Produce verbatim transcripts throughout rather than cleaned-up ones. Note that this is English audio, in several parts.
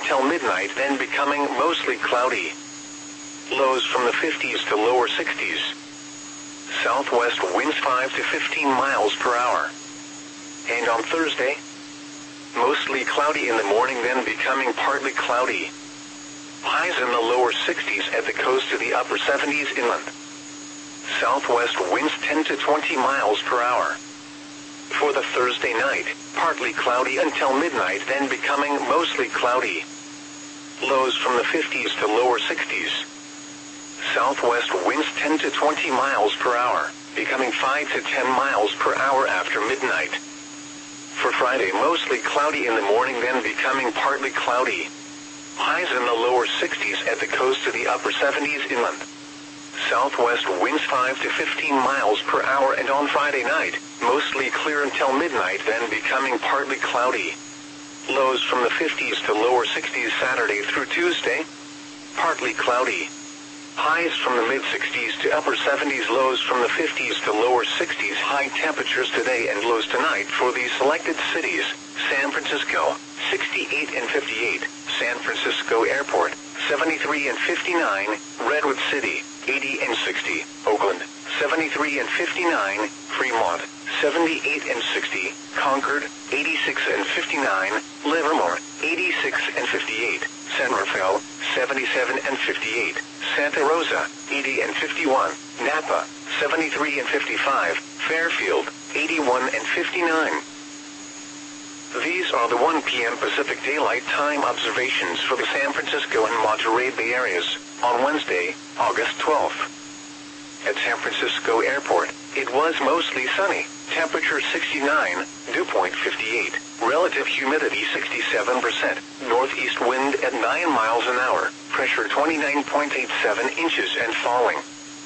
until midnight, then becoming mostly cloudy. Lows from the fifties to lower sixties. Southwest winds five to fifteen miles per hour. And on Thursday, mostly cloudy in the morning, then becoming partly cloudy. Highs in the lower sixties at the coast to the upper seventies inland. Southwest winds ten to twenty miles per hour. For the Thursday night, partly cloudy until midnight, then becoming mostly cloudy. Lows from the fifties to lower sixties. Southwest winds ten to twenty miles per hour, becoming five to ten miles per hour after midnight. For Friday, mostly cloudy in the morning, then becoming partly cloudy. Highs in the lower sixties at the coast to the upper seventies inland. Southwest winds five to fifteen miles per hour, and on Friday night, mostly clear until midnight, then becoming partly cloudy. Lows from the fifties to lower sixties Saturday through Tuesday. Partly cloudy. Highs from the mid-sixties to upper seventies, lows from the fifties to lower sixties. High temperatures today and lows tonight for these selected cities: San Francisco, sixty-eight and fifty-eight, San Francisco Airport, seventy-three and fifty-nine, Redwood City, eighty and sixty, Oakland, seventy-three and fifty-nine, Fremont, seventy-eight and sixty, Concord, eighty-six and fifty-nine, Livermore, eighty-six and fifty-eight, San Rafael, seventy-seven and fifty-eight, Santa Rosa, eighty and fifty-one, Napa, seventy-three and fifty-five, Fairfield, eighty-one and fifty-nine. These are the one p m Pacific Daylight Time observations for the San Francisco and Monterey Bay areas on Wednesday, August twelfth. At San Francisco Airport, it was mostly sunny, temperature sixty-nine, dew point fifty-eight, relative humidity sixty-seven percent, northeast wind at nine miles an hour, pressure twenty-nine point eight seven inches and falling.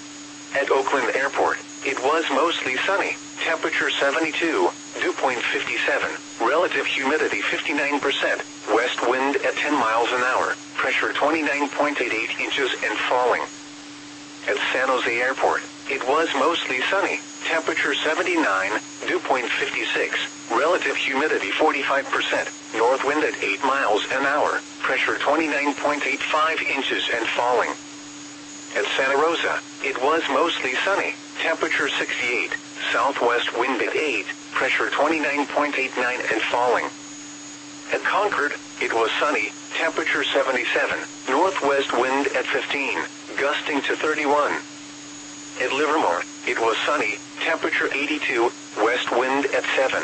At Oakland Airport, it was mostly sunny, temperature seventy-two, dew point fifty-seven, relative humidity fifty-nine percent, west wind at ten miles an hour, pressure twenty-nine point eight eight inches and falling. At San Jose Airport, it was mostly sunny, temperature seventy-nine, dew point fifty-six, relative humidity forty-five percent, north wind at eight miles an hour, pressure twenty-nine point eight five inches and falling. At Santa Rosa, it was mostly sunny, temperature sixty-eight, southwest wind at eight, pressure twenty-nine point eight nine and falling. At Concord, it was sunny, temperature seventy-seven, northwest wind at fifteen, gusting to thirty-one. At Livermore, it was sunny, temperature eighty-two, west wind at seven.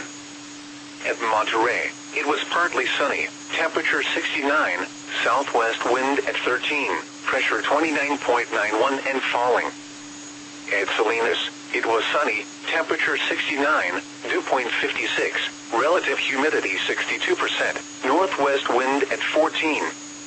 At Monterey, it was partly sunny, temperature sixty-nine, southwest wind at thirteen, pressure twenty-nine point nine one and falling. At Salinas, it was sunny, temperature sixty-nine, dew point fifty-six, relative humidity sixty-two percent, northwest wind at fourteen.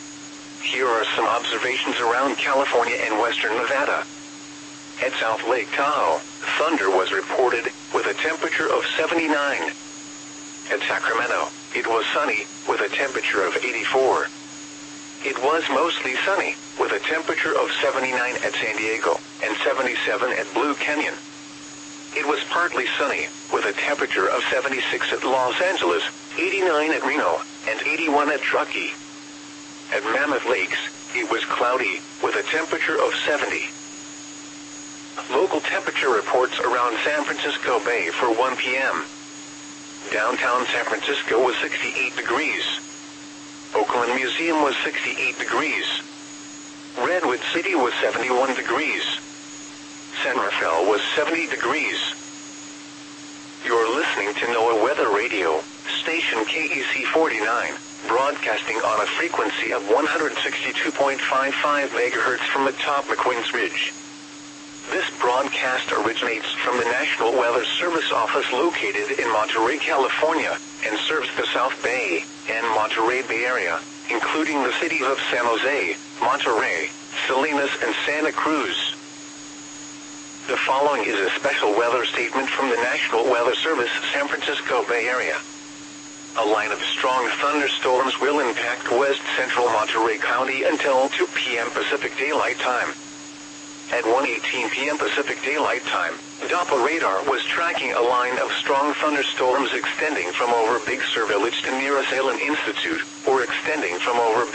Here are some observations around California and western Nevada. At South Lake Tahoe, thunder was reported with a temperature of seventy-nine. At Sacramento, it was sunny with a temperature of eighty-four. It was mostly sunny with a temperature of seventy-nine at San Diego and seventy-seven at Blue Canyon. It was partly sunny with a temperature of seventy-six at Los Angeles, eighty-nine at Reno, and eighty-one at Truckee. At Mammoth Lakes, it was cloudy with a temperature of seventy. Local temperature reports around San Francisco Bay for one p m Downtown San Francisco was sixty-eight degrees. Oakland Museum was sixty-eight degrees. Redwood City was seventy-one degrees. San Rafael was seventy degrees. You're listening to NOAA Weather Radio, station K E C forty-nine, broadcasting on a frequency of one hundred sixty-two point five five megahertz from atop McQueen's Ridge. This broadcast originates from the National Weather Service office located in Monterey, California, and serves the South Bay and Monterey Bay area, including the cities of San Jose, Monterey, Salinas, and Santa Cruz. The following is a special weather statement from the National Weather Service, San Francisco Bay Area. A line of strong thunderstorms will impact west central Monterey County until two p m Pacific Daylight Time. At one eighteen p m Pacific Daylight Time, Doppler radar was tracking a line of strong thunderstorms extending from over Big Sur Village to near Salem Institute, or extending from over